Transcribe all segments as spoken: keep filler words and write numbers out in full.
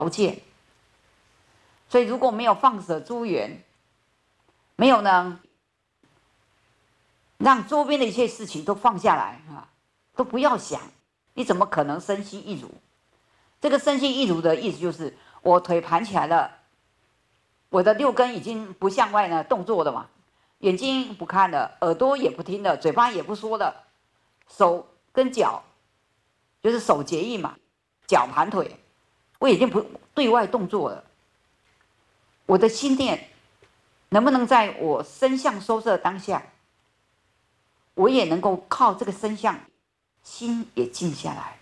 件。所以如果没有放舍诸缘，没有呢，让周边的一切事情都放下来啊，都不要想，你怎么可能身心一如？这个身心一如的意思就是，我腿盘起来了，我的六根已经不向外呢动作了嘛，眼睛不看了，耳朵也不听了，嘴巴也不说了，手跟脚就是手结印嘛，脚盘腿，我已经不对外动作了。我的心念能不能在我身相收摄当下，我也能够靠这个身相，心也静下来，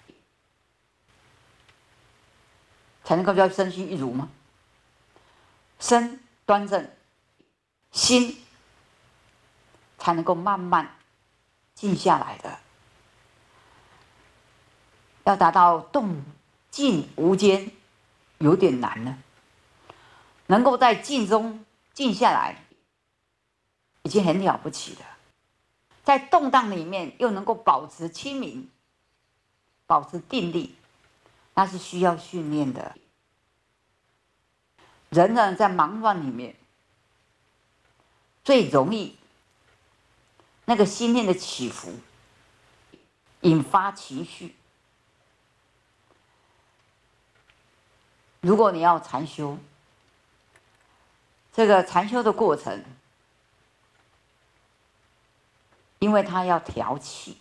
才能够叫身心一如吗？身端正，心才能够慢慢静下来的。要达到动静无间，有点难了。能够在静中静下来，已经很了不起了。在动荡里面又能够保持清明，保持定力，那是需要训练的。人呢，在忙乱里面最容易那个心念的起伏，引发情绪。如果你要禅修，这个禅修的过程，因为它要调气，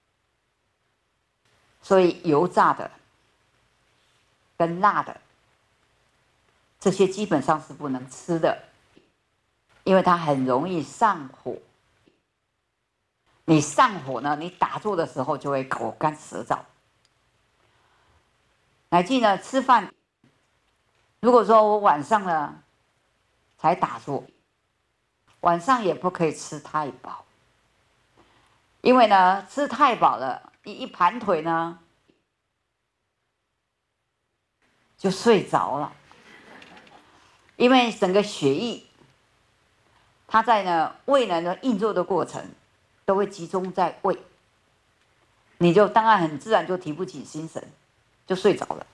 所以油炸的跟辣的这些基本上是不能吃的，因为它很容易上火。你上火呢，你打坐的时候就会口干舌燥。乃至呢，吃饭，如果说我晚上呢才打坐，晚上也不可以吃太饱，因为呢，吃太饱了，你一盘腿呢就睡着了，因为整个血液，它在呢胃呢的运作的过程，都会集中在胃，你就当然很自然就提不起精神，就睡着了。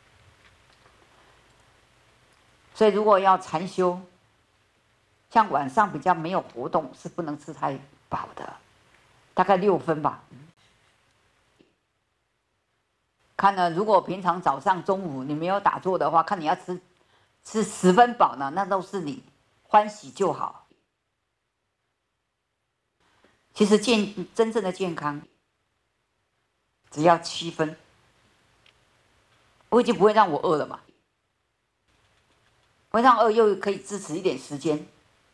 所以如果要禅修，像晚上比较没有活动，是不能吃太饱的，大概六分吧。看呢，如果平常早上、中午你没有打坐的话，看你要吃吃十分饱呢，那都是你欢喜就好。其实健真正的健康，只要七分，我已经不会让我饿了嘛，不会让饿又可以支持一点时间，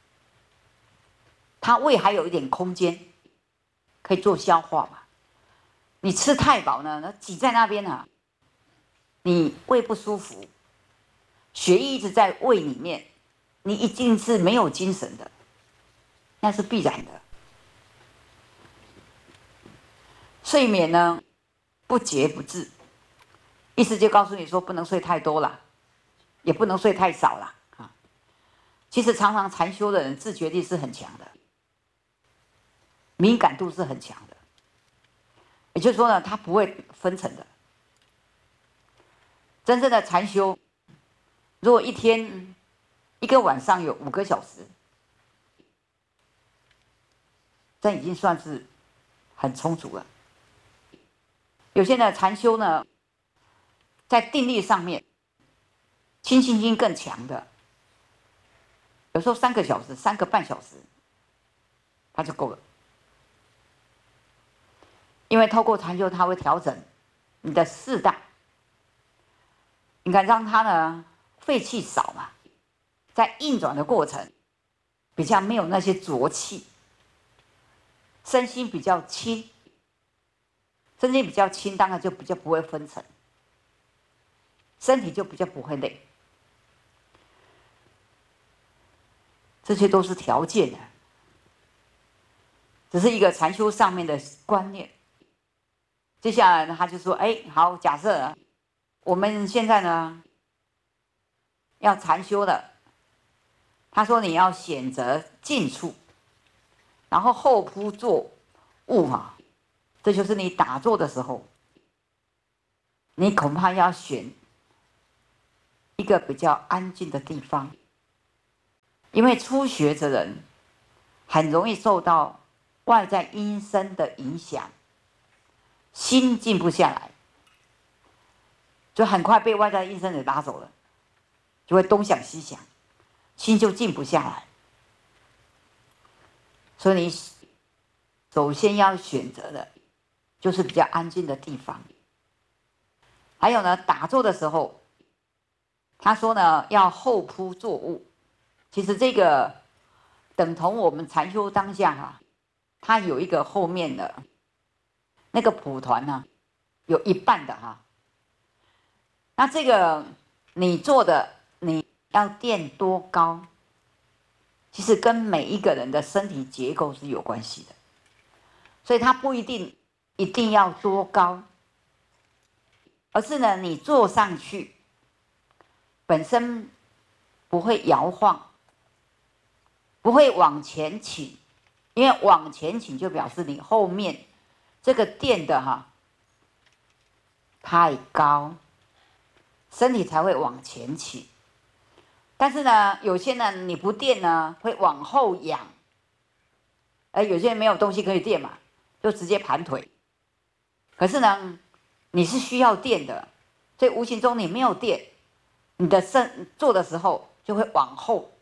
它胃还有一点空间，可以做消化嘛。你吃太饱呢，那挤在那边啊，你胃不舒服，血液一直在胃里面，你一定是没有精神的，那是必然的。睡眠呢，不节不治，意思就告诉你说，不能睡太多了，也不能睡太少了啊。其实常常禅修的人自觉力是很强的，敏感度是很强的，也就是说呢，他不会分层的。真正的禅修，如果一天一个晚上有五个小时，这已经算是很充足了。有些呢禅修呢，在定力上面，清心心更强的，有时候三个小时、三个半小时，它就够了。因为透过禅修，它会调整你的四大，你看让它呢废气少嘛，在运转的过程比较没有那些浊气，身心比较轻，身心比较轻，当然就比较不会分层，身体就比较不会累，这些都是条件的，只是一个禅修上面的观念。接下来呢，他就说：“哎，好，假设我们现在呢要禅修了，他说你要选择静处，然后后铺坐卧哈，这就是你打坐的时候，你恐怕要选一个比较安静的地方，因为初学的人很容易受到外在音声的影响，心静不下来，就很快被外在音声给拉走了，就会东想西想，心就静不下来。所以你首先要选择的就是比较安静的地方。还有呢，打坐的时候，他说呢要后铺坐物，其实这个等同我们禅修当下哈、啊，它有一个后面的那个蒲团呢、啊，有一半的哈、啊。那这个你做的你要垫多高，其实跟每一个人的身体结构是有关系的，所以它不一定一定要多高，而是呢你坐上去本身不会摇晃，不会往前倾，因为往前倾就表示你后面这个垫的哈、啊、太高，身体才会往前倾。但是呢，有些人你不垫呢，会往后仰。而有些人没有东西可以垫嘛，就直接盘腿。可是呢，你是需要垫的，所以无形中你没有垫，你的身做的时候就会往后。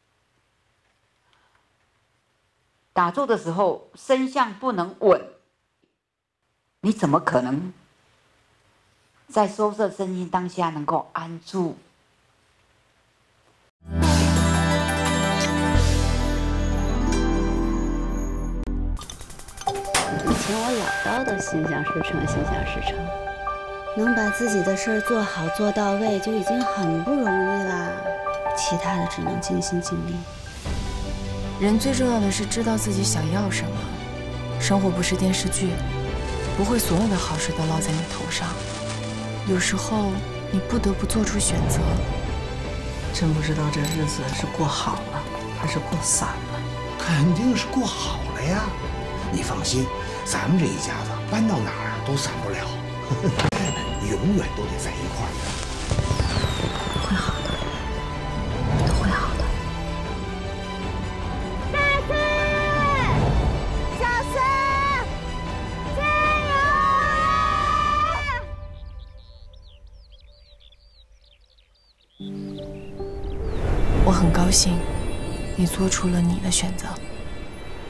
打坐的时候，身相不能稳，你怎么可能在收摄身心当下能够安住？ 以前我老叨的心想事成，心想事成，能把自己的事儿做好做到位就已经很不容易啦，其他的只能尽心尽力。 人最重要的是知道自己想要什么。生活不是电视剧，不会所有的好事都落在你头上，有时候你不得不做出选择。 真不知道这日子是过好了还是过散了。 肯定是过好了呀，你放心，咱们这一家子搬到哪儿啊都散不了，永远都得在一块儿。 会好的，会好的。 大森，小森，加油啊！ 我很高兴，你做出了你的选择。